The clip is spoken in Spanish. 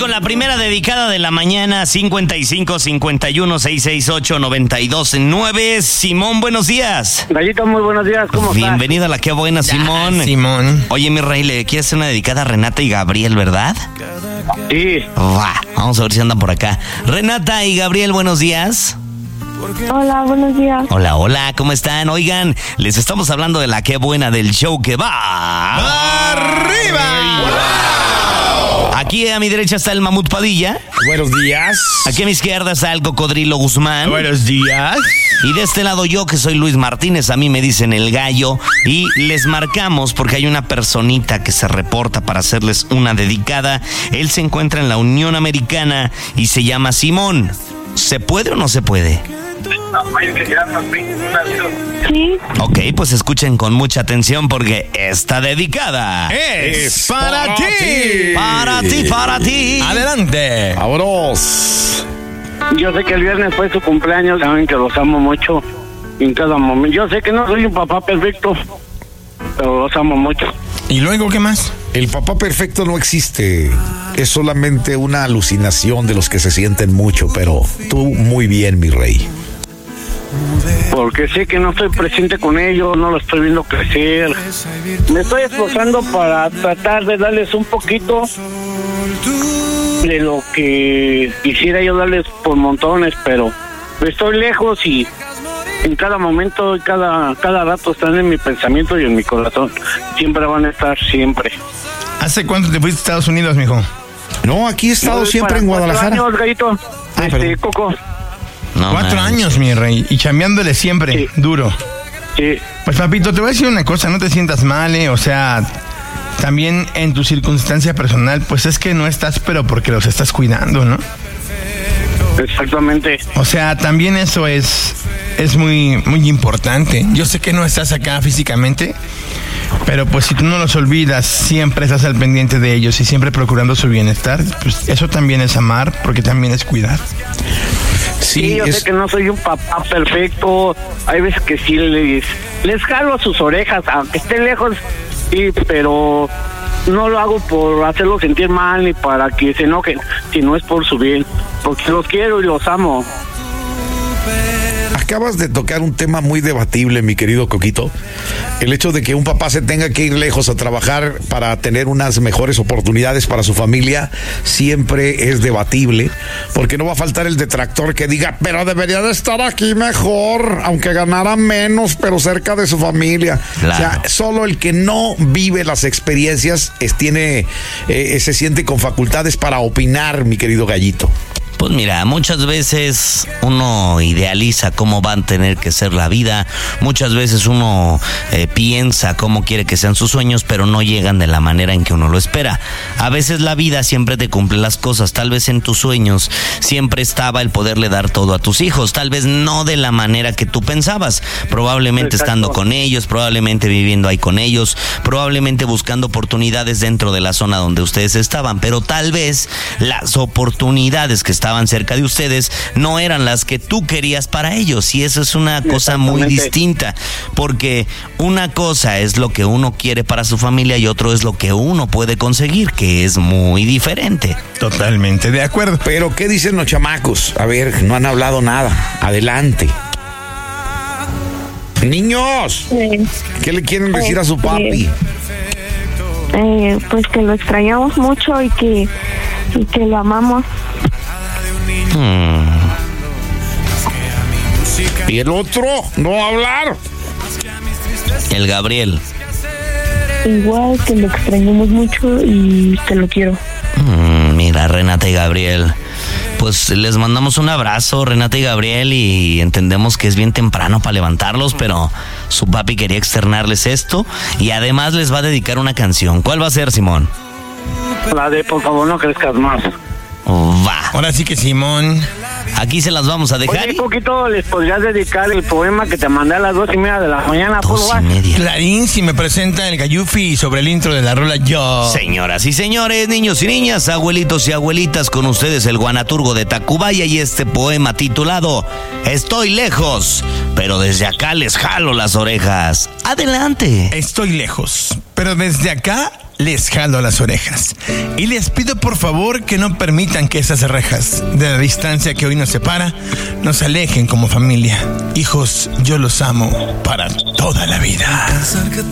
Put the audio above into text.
con la primera dedicada de la mañana, 55 51 668 929. Simón, buenos días. Gallito, muy buenos días, ¿cómo estás? Bienvenido a la Qué Buena, Simón. Simón. Oye, mi rey, le quieres hacer una dedicada a Renata y Gabriel, ¿verdad? Sí. Vamos a ver si andan por acá. Renata y Gabriel, buenos días. Hola, buenos días. Hola, hola, ¿cómo están? Oigan, les estamos hablando de la Qué Buena del show que va ¡arriba! Aquí a mi derecha está el Mamut Padilla. Buenos días. Aquí a mi izquierda está el Cocodrilo Guzmán. Buenos días. Y de este lado yo, que soy Luis Martínez, a mí me dicen el Gallo. Y les marcamos porque hay una personita que se reporta para hacerles una dedicada. Él se encuentra en la Unión Americana y se llama Simón. ¿Se puede o no se puede? Sí. Ok, pues escuchen con mucha atención porque esta dedicada Es para ti. Para ti, para ti. Adelante. ¡Vámonos! Yo sé que el viernes fue su cumpleaños, saben que los amo mucho en cada momento. Yo sé que no soy un papá perfecto, pero los amo mucho. ¿Y luego qué más? El papá perfecto no existe. Es solamente una alucinación de los que se sienten mucho, pero tú muy bien, mi rey. Porque sé que no estoy presente con ellos, no lo estoy viendo crecer. Me estoy esforzando para tratar de darles un poquito de lo que quisiera yo darles por montones, pero estoy lejos y en cada momento, cada rato están en mi pensamiento y en mi corazón. Siempre van a estar, siempre. ¿Hace cuánto te fuiste a Estados Unidos, mijo? No, aquí he estado siempre en Guadalajara. 4 años, Gallito. Perdón. Coco. No, 4 man. años, mi rey. Y chambeándole siempre, Sí. duro. Sí. Pues, papito, te voy a decir una cosa. No te sientas mal, O sea, también en tu circunstancia personal, pues es que no estás, pero porque los estás cuidando, ¿no? Exactamente. O sea, también eso es muy, muy importante. Yo sé que no estás acá físicamente, pero pues si tú no los olvidas, siempre estás al pendiente de ellos y siempre procurando su bienestar, pues eso también es amar, porque también es cuidar. Sí, yo sé que no soy un papá perfecto. Hay veces que sí les jalo sus orejas, aunque esté lejos, sí, pero no lo hago por hacerlos sentir mal ni para que se enojen, sino es por su bien, porque los quiero y los amo. Acabas de tocar un tema muy debatible, mi querido Coquito. El hecho de que un papá se tenga que ir lejos a trabajar para tener unas mejores oportunidades para su familia siempre es debatible, porque no va a faltar el detractor que diga, pero debería de estar aquí mejor, aunque ganara menos, pero cerca de su familia. Claro. O sea, solo el que no vive las experiencias se siente con facultades para opinar, mi querido Gallito. Pues mira, muchas veces uno idealiza cómo va a tener que ser la vida, muchas veces uno piensa cómo quiere que sean sus sueños, pero no llegan de la manera en que uno lo espera. A veces la vida siempre te cumple las cosas, tal vez en tus sueños siempre estaba el poderle dar todo a tus hijos, tal vez no de la manera que tú pensabas, probablemente estando con ellos, probablemente viviendo ahí con ellos, probablemente buscando oportunidades dentro de la zona donde ustedes estaban, pero tal vez las oportunidades que estaban cerca de ustedes no eran las que tú querías para ellos, y eso es una cosa muy distinta, porque una cosa es lo que uno quiere para su familia y otro es lo que uno puede conseguir, que es muy diferente. Totalmente de acuerdo. Pero, ¿qué dicen los chamacos? A ver, no han hablado nada. Adelante. Niños, ¿qué le quieren decir a su papi? Pues que lo extrañamos mucho y que lo amamos. ¿Y el otro? ¿No hablar? El Gabriel. Igual que lo extrañamos mucho y que lo quiero. Mira, Renata y Gabriel, pues les mandamos un abrazo, Renata y Gabriel, y entendemos que es bien temprano para levantarlos, pero su papi quería externarles esto y además les va a dedicar una canción. ¿Cuál va a ser, Simón? La de Por favor no crezcas más. Va. Ahora sí que Simón. Aquí se las vamos a dejar. Oye, Coquito, ¿les podrías dedicar el poema que te mandé a las 2:30 de la mañana? 2:30. Clarín, si me presenta el Gallufi sobre el intro de la rola yo. Señoras y señores, niños y niñas, abuelitos y abuelitas, con ustedes el guanaturgo de Tacubaya y este poema titulado Estoy lejos, pero desde acá les jalo las orejas. Adelante. Estoy lejos, pero desde acá les jalo las orejas. Y les pido por favor que no permitan que esas rejas de la distancia que hoy nos separa nos alejen como familia. Hijos, yo los amo para toda la vida.